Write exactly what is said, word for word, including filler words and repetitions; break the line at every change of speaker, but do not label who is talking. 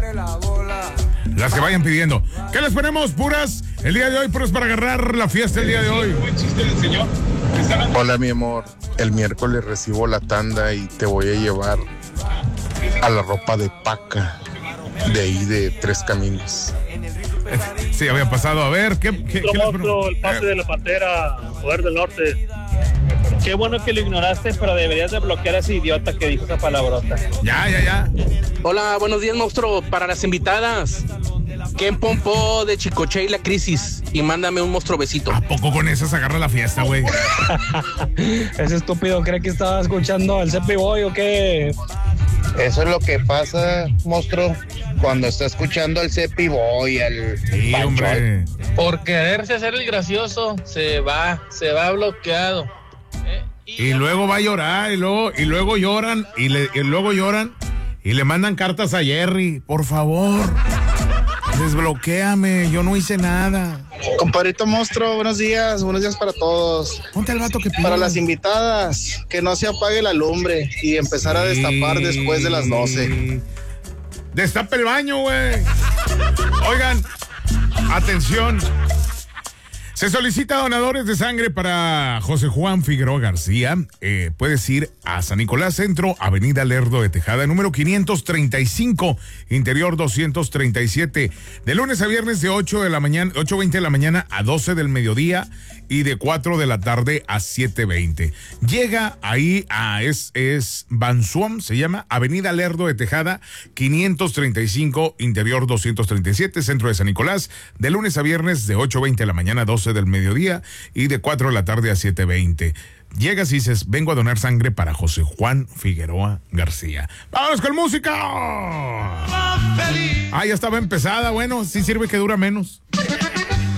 Las que vayan pidiendo. ¿Qué les ponemos, puras? El día de hoy, puras para agarrar la fiesta el día de hoy.
Hola, mi amor. El miércoles recibo la tanda y te voy a llevar a la ropa de Paca, de ahí de Tres Caminos.
Sí, había pasado. A ver, ¿qué? qué,
Otro
qué
monstruo, el pase de la Pantera, Poder del Norte. Qué bueno que lo ignoraste, pero deberías de bloquear a ese idiota que dijo esa palabrota.
Ya, ya, ya.
Hola, buenos días, monstruo. Para las invitadas, Ken Pompó de Chicoche y la Crisis. Y mándame un monstruo besito.
¿A poco con esas agarra la fiesta, güey?
Ese estúpido cree que estaba escuchando al Cepi Boy o qué.
Eso es lo que pasa, monstruo, cuando está escuchando al Cepi Boy, al
Sí,
Panchón.
hombre.
Por quererse hacer el gracioso, se va, se va bloqueado. Eh,
Y luego va a llorar, y luego, y luego lloran, y, le, y luego lloran, y le mandan cartas a Jerry. Por favor, desbloquéame, yo no hice nada.
Compadrito monstruo, buenos días, buenos días para todos.
Ponte al vato que pide.
Para las invitadas, que no se apague la lumbre y empezar a destapar después de las doce.
Destape el baño, güey. Oigan, atención. Se solicita donadores de sangre para José Juan Figueroa García. Eh, puedes ir a San Nicolás Centro, Avenida Lerdo de Tejada, número quinientos treinta y cinco, interior doscientos treinta y siete. De lunes a viernes de ocho de la mañana, ocho veinte de la mañana a doce del mediodía y de cuatro de la tarde a siete veinte. Llega ahí a, es, es Bansuam, se llama, Avenida Lerdo de Tejada, quinientos treinta y cinco, interior doscientos treinta y siete, centro de San Nicolás, de lunes a viernes de ocho veinte de la mañana a doce del mediodía y de cuatro de la tarde a siete veinte. Llegas y dices, vengo a donar sangre para José Juan Figueroa García. ¡Vámonos con música! Ah, ya estaba empezada, bueno, sí sirve que dura menos.